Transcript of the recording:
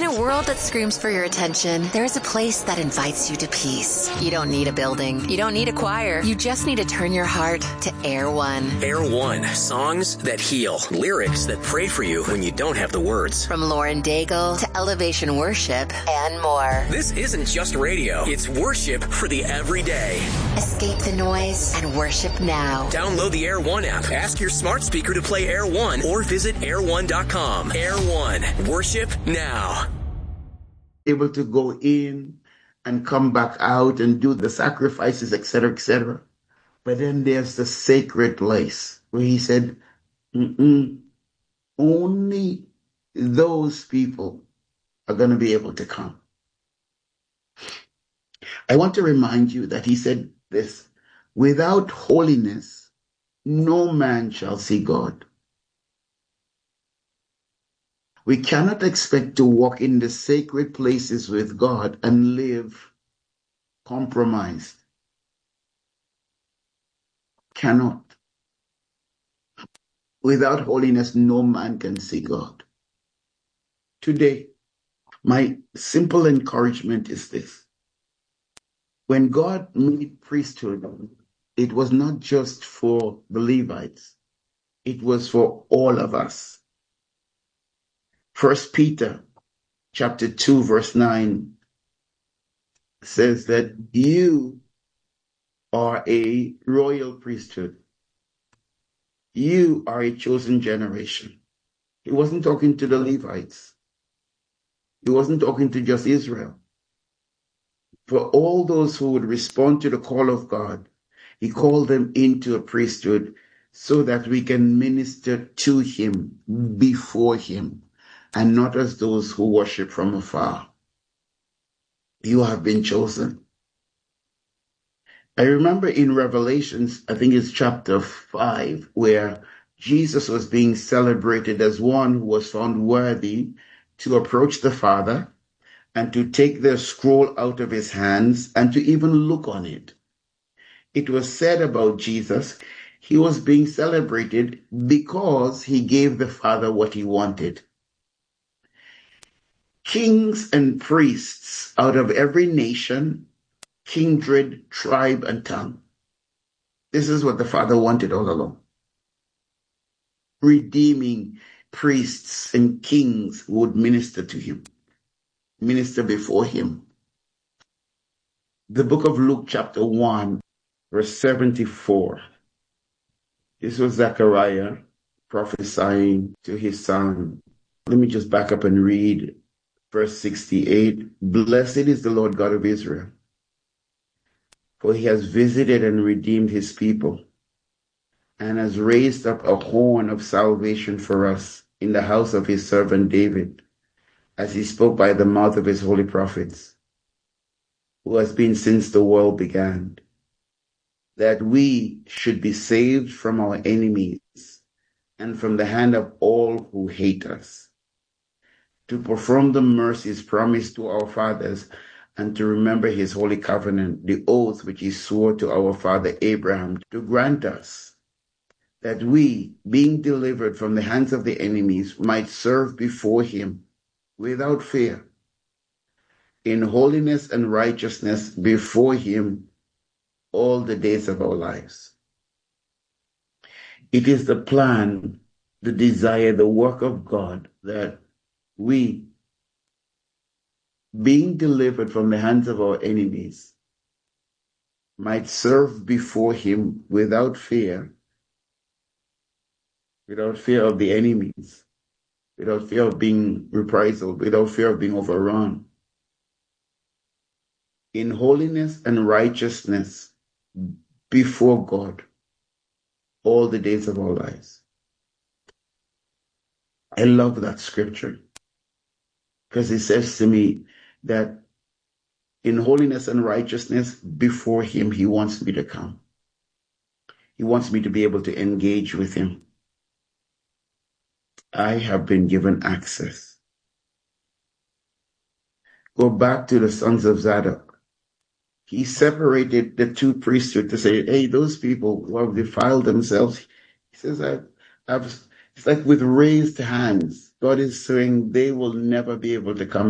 a world that screams for your attention, there is a place that invites you to peace. You don't need a building. You don't need a choir. You just need to turn your heart to Air One. Air One. Songs that heal. Lyrics that pray for you when you don't have the words. From Lauren Daigle to Elevation Worship and more. This isn't just radio. It's worship for the everyday. Escape the noise and worship now. Download the Air One app. Ask your smart speaker to play Air One or visit air1.com. Air One. Worship now. Able to go in and come back out and do the sacrifices, etc., etc. But then there's the sacred place where he said, only those people are going to be able to come. I want to remind you that he said this, without holiness, no man shall see God. We cannot expect to walk in the sacred places with God and live compromised. Cannot. Without holiness, no man can see God. Today, my simple encouragement is this. When God made priesthood, it was not just for the Levites. It was for all of us. 1 Peter chapter 2, verse 9 says that you are a royal priesthood. You are a chosen generation. He wasn't talking to the Levites. He wasn't talking to just Israel. For all those who would respond to the call of God, he called them into a priesthood so that we can minister to him, before him, and not as those who worship from afar. You have been chosen. I remember in Revelations, I think it's chapter 5, where Jesus was being celebrated as one who was found worthy to approach the Father and to take the scroll out of his hands and to even look on it. It was said about Jesus, he was being celebrated because he gave the Father what he wanted. Kings and priests out of every nation, kindred, tribe, and tongue. This is what the Father wanted all along. Redeeming priests and kings who would minister to him, minister before him. The book of Luke chapter 1, verse 74. This was Zechariah prophesying to his son. Let me just back up and read verse 68. Blessed is the Lord God of Israel, for he has visited and redeemed his people, and has raised up a horn of salvation for us in the house of his servant David, as he spoke by the mouth of his holy prophets, who has been since the world began, that we should be saved from our enemies and from the hand of all who hate us, to perform the mercies promised to our fathers, and to remember his holy covenant, the oath which he swore to our father Abraham, to grant us that we, being delivered from the hands of the enemies, might serve before him without fear, in holiness and righteousness before him all the days of our lives. It is the plan, the desire, the work of God that we, being delivered from the hands of our enemies, might serve before him without fear of the enemies, without fear of being reprised, without fear of being overrun, in holiness and righteousness before God all the days of our lives. I love that scripture, because it says to me that in holiness and righteousness before him, he wants me to come. He wants me to be able to engage with him. I have been given access. Go back to the sons of Zadok. He separated the two priesthood to say, hey, those people who have defiled themselves, he says, it's like with raised hands. God is saying they will never be able to come